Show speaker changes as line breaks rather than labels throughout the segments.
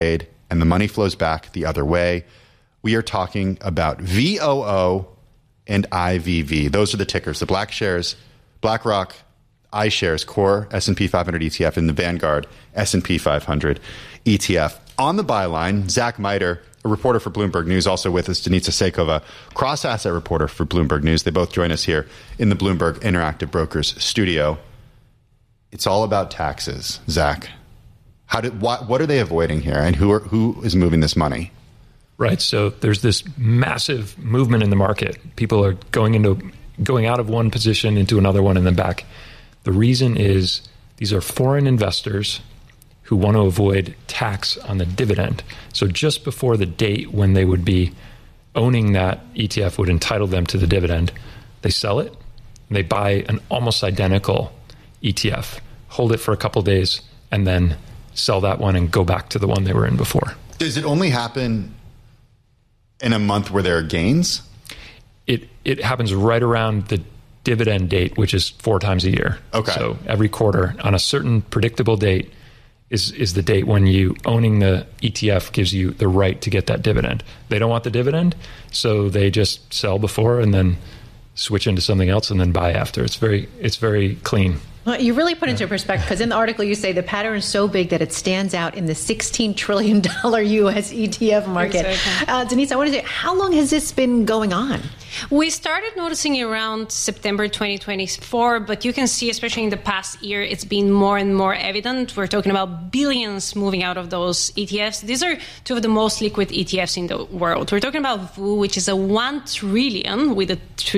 and the money flows back the other way. We are talking about VOO and IVV. Those are the tickers, the BlackRock iShares Core S&P 500 ETF and the Vanguard S&P 500 ETF. On the byline, Zach Miter, a reporter for Bloomberg News, also with us, Denitsa Sekova, cross-asset reporter for Bloomberg News. They both join us here in the Bloomberg Interactive Brokers studio. It's all about taxes, Zach. What are they avoiding here, and who is moving this money?
Right. So there's this massive movement in the market. People are going out of one position into another one and then back. The reason is these are foreign investors who want to avoid tax on the dividend. So just before the date when they would be owning that ETF would entitle them to the dividend, they sell it and they buy an almost identical ETF, hold it for a couple of days, and then sell that one and go back to the one they were in before.
Does it only happen in a month where there are gains?
It happens right around the dividend date, which is 4 times a year.
Okay.
So every quarter on a certain predictable date is the date when you owning the ETF gives you the right to get that dividend. They don't want the dividend, so they just sell before and then switch into something else and then buy after. It's very clean.
Well, you really put into perspective, because in the article you say the pattern is so big that it stands out in the $16 trillion U.S. ETF market.
Exactly.
Denise, I want to say, how long has this been going on?
We started noticing it around September 2024, but you can see, especially in the past year, it's been more and more evident. We're talking about billions moving out of those ETFs. These are two of the most liquid ETFs in the world. We're talking about VOO, which is a 1 trillion with a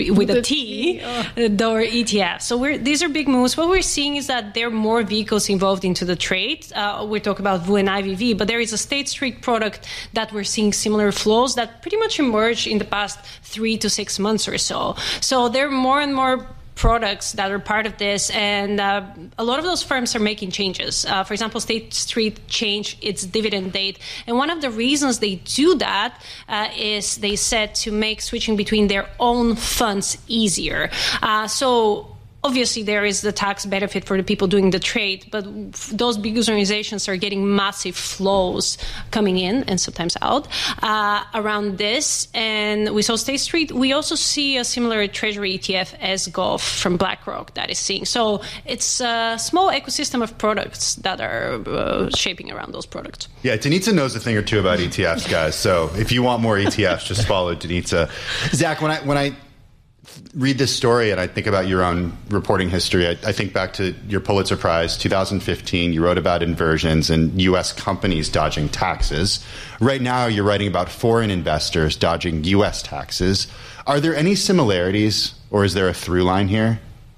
T dollar ETF. So these are big moves. What we're seeing is that there are more vehicles involved into the trade. We're talking about VOO and IVV, but there is a State Street product that we're seeing similar flows that pretty much emerged in the past 3 to 6 months or so. So there are more and more products that are part of this, and a lot of those firms are making changes. For example, State Street changed its dividend date, and one of the reasons they do that is they said to make switching between their own funds easier. So obviously, there is the tax benefit for the people doing the trade, but those big organizations are getting massive flows coming in and sometimes out around this. And we saw State Street. We also see a similar treasury ETF as Gulf from BlackRock that is seeing. So it's a small ecosystem of products that are shaping around those products.
Yeah, Denitsa knows a thing or two about ETFs, guys. So if you want more ETFs, just follow Denitsa. Zach, when I read this story and I think about your own reporting history, I think back to your Pulitzer Prize, 2015. You wrote about inversions and U.S. companies dodging taxes. Right now, you're writing about foreign investors dodging U.S. taxes. Are there any similarities, or is there a through line here?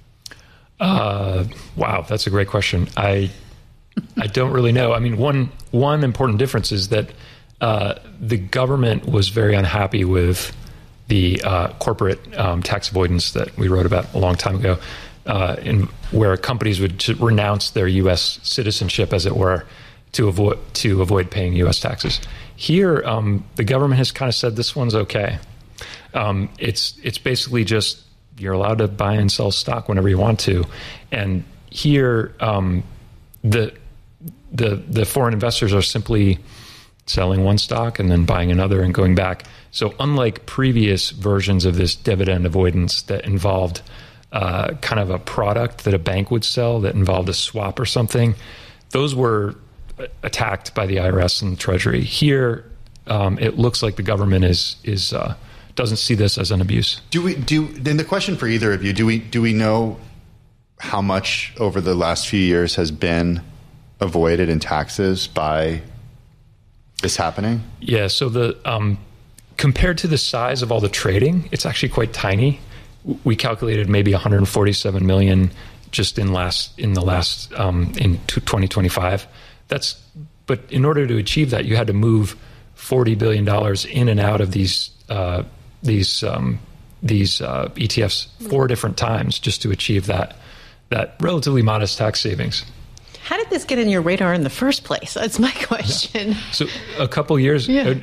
Wow, that's a great question. I don't really know. I mean, one important difference is that the government was very unhappy with the corporate tax avoidance that we wrote about a long time ago, where companies would renounce their U.S. citizenship, as it were, to avoid paying U.S. taxes. Here, the government has kind of said this one's okay. It's basically just you're allowed to buy and sell stock whenever you want to, and here the foreign investors are simply selling one stock and then buying another and going back. So unlike previous versions of this dividend avoidance that involved kind of a product that a bank would sell that involved a swap or something, those were attacked by the IRS and the Treasury. Here, it looks like the government is doesn't see this as an abuse.
Then the question for either of you, do we know how much over the last few years has been avoided in taxes by this happening? Yeah,
so the compared to the size of all the trading, it's actually quite tiny. We calculated maybe 147 million just in 2025. But in order to achieve that, you had to move $40 billion in and out of these ETFs 4 different times just to achieve that relatively modest tax savings.
How did this get in your radar in the first place? That's my question.
Yeah. So a couple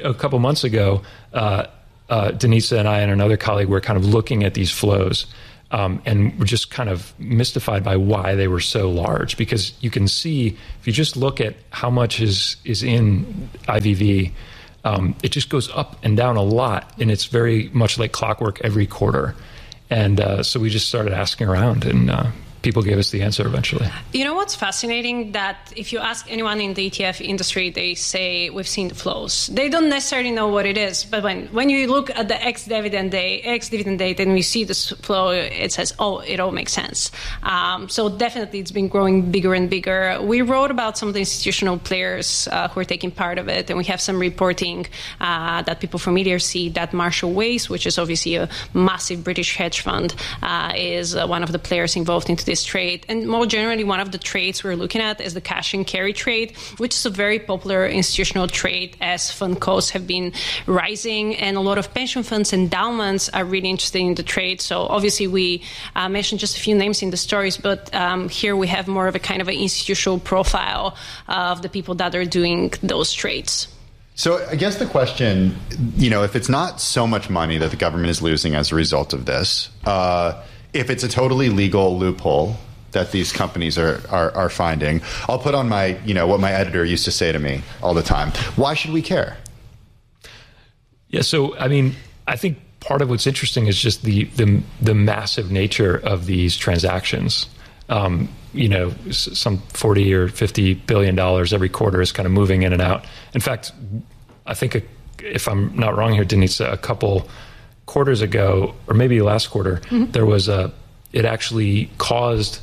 months ago, Denitsa and I and another colleague were kind of looking at these flows. And we're just kind of mystified by why they were so large, because you can see, if you just look at how much is in IVV, it just goes up and down a lot, and it's very much like clockwork every quarter. And so we just started asking around, and people gave us the answer eventually.
You know what's fascinating? That if you ask anyone in the ETF industry, they say we've seen the flows. They don't necessarily know what it is, but when you look at the ex-dividend date, and we see this flow, it says, oh, it all makes sense. So definitely it's been growing bigger and bigger. We wrote about some of the institutional players who are taking part of it, and we have some reporting that people from media see that Marshall Wace, which is obviously a massive British hedge fund, is one of the players involved into this trade. And more generally, one of the trades we're looking at is the cash and carry trade, which is a very popular institutional trade as fund costs have been rising, and a lot of pension funds and endowments are really interested in the trade. So obviously we mentioned just a few names in the stories, but here we have more of a kind of an institutional profile of the people that are doing those trades.
So I guess the question, if it's not so much money that the government is losing as a result of this, if it's a totally legal loophole that these companies are finding, I'll put on my, what my editor used to say to me all the time. Why should we care?
Yeah, so, I think part of what's interesting is just the massive nature of these transactions. Some $40 or $50 billion every quarter is kind of moving in and out. In fact, I think, if I'm not wrong here, Denise, a couple quarters ago, or maybe last quarter, there was it actually caused,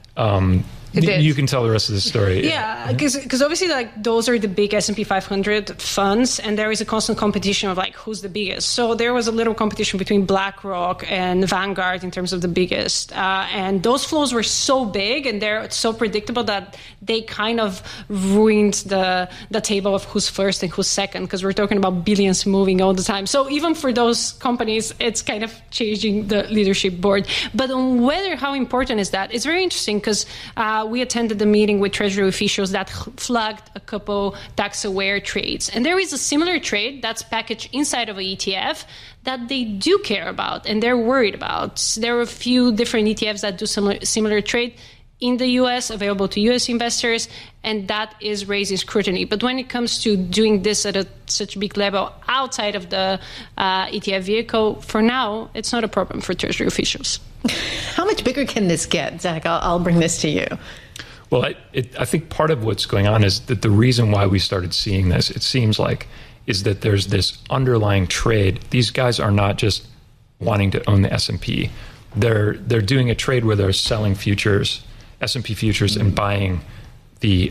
you can tell the rest of the story.
Yeah, because obviously, those are the big S&P 500 funds, and there is a constant competition of who's the biggest. So there was a little competition between BlackRock and Vanguard in terms of the biggest, and those flows were so big and they're so predictable that they kind of ruined the table of who's first and who's second, because we're talking about billions moving all the time. So even for those companies, it's kind of changing the leadership board. But on how important is that? It's very interesting, because we attended the meeting with Treasury officials that flagged a couple tax-aware trades. And there is a similar trade that's packaged inside of an ETF that they do care about and they're worried about. There are a few different ETFs that do similar trade in the U.S., available to U.S. investors, and that is raising scrutiny. But when it comes to doing this at such a big level outside of the ETF vehicle, for now, it's not a problem for Treasury officials.
How much bigger can this get? Zach, I'll bring this to you.
Well, I think part of what's going on is that the reason why we started seeing this, it seems like, is that there's this underlying trade. These guys are not just wanting to own the S&P. They're doing a trade where they're selling futures, S&P futures, and buying the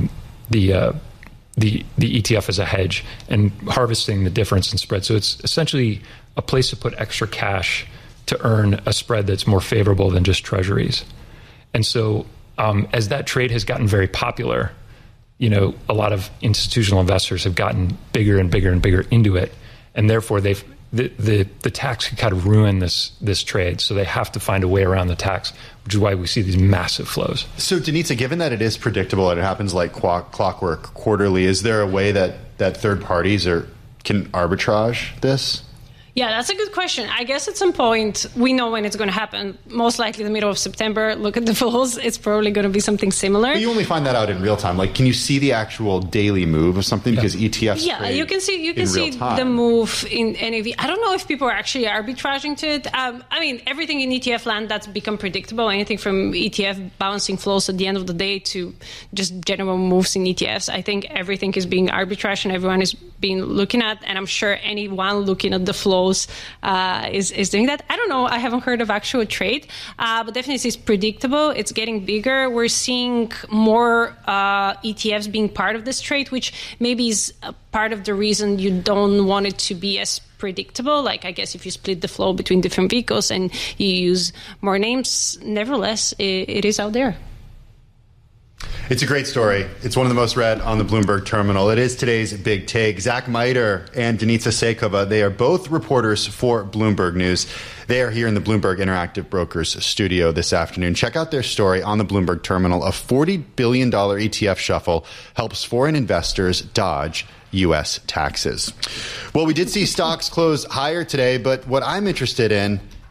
ETF as a hedge and harvesting the difference in spread. So it's essentially a place to put extra cash to earn a spread that's more favorable than just treasuries. And so as that trade has gotten very popular, a lot of institutional investors have gotten bigger and bigger and bigger into it, and therefore the tax could kind of ruin this trade. So they have to find a way around the tax, which is why we see these massive flows. So,
Denitsa, given that it is predictable and it happens like clockwork quarterly, is there a way that third parties can arbitrage this?
Yeah, that's a good question. I guess at some point, we know when it's going to happen. Most likely the middle of September. Look at the flows. It's probably going to be something similar.
But you only find that out in real time. Can you see the actual daily move of something? Because ETFs trade
you can see the move in NAV. I don't know if people are actually arbitraging to it. Everything in ETF land that's become predictable, anything from ETF balancing flows at the end of the day to just general moves in ETFs. I think everything is being arbitraged and everyone is being looking at, and I'm sure anyone looking at the flow is doing that. I don't know. I haven't heard of actual trade, but definitely it's predictable. It's getting bigger. We're seeing more ETFs being part of this trade, which maybe is part of the reason you don't want it to be as predictable. I guess if you split the flow between different vehicles and you use more names, nevertheless, it is out there.
It's a great story. It's one of the most read on the Bloomberg terminal. It is today's big take. Zach Miter and Denitsa Sekova, they are both reporters for Bloomberg News. They are here in the Bloomberg Interactive Brokers studio this afternoon. Check out their story on the Bloomberg terminal. A $40 billion ETF shuffle helps foreign investors dodge U.S. taxes. Well, we did see stocks close higher today, but what I'm interested in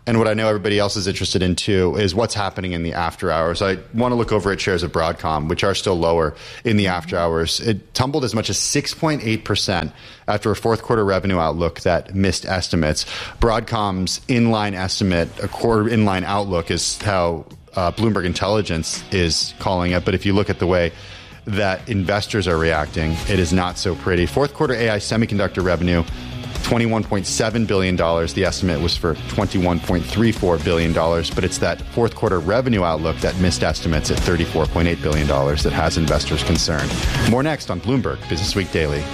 and what I know everybody else is interested in too, is what's happening in the after hours. I want to look over at shares of Broadcom, which are still lower in the after hours. It tumbled as much as 6.8% after a fourth quarter revenue outlook that missed estimates. Broadcom's inline estimate, a quarter inline outlook, is how Bloomberg Intelligence is calling it. But if you look at the way that investors are reacting, it is not so pretty. Fourth quarter AI semiconductor revenue, $21.7 billion. The estimate was for $21.34 billion, but it's that fourth quarter revenue outlook that missed estimates at $34.8 billion that has investors concerned. More next on Bloomberg Business Week Daily.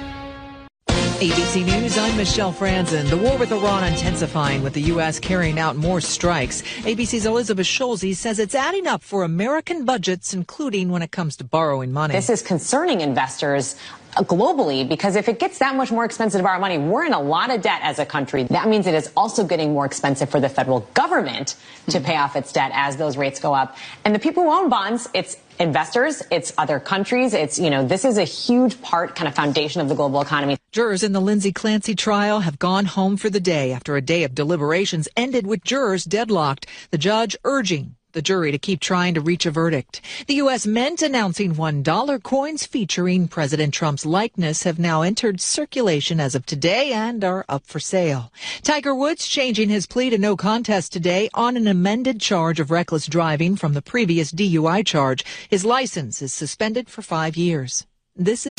ABC News, I'm Michelle Franzen. The war with Iran intensifying, with the U.S. carrying out more strikes. ABC's Elizabeth Schulze says it's adding up for American budgets, including when it comes to borrowing money.
This is concerning investors globally, because if it gets that much more expensive to borrow money, we're in a lot of debt as a country. That means it is also getting more expensive for the federal government to pay off its debt as those rates go up. And the people who own bonds, it's investors, it's other countries, it's, this is a huge part, kind of foundation of the global economy.
Jurors in the Lindsay Clancy trial have gone home for the day after a day of deliberations ended with jurors deadlocked. The judge urging the jury to keep trying to reach a verdict. The U.S. Mint announcing $1 coins featuring President Trump's likeness have now entered circulation as of today and are up for sale. Tiger Woods changing his plea to no contest today on an amended charge of reckless driving from the previous DUI charge. His license is suspended for 5 years. This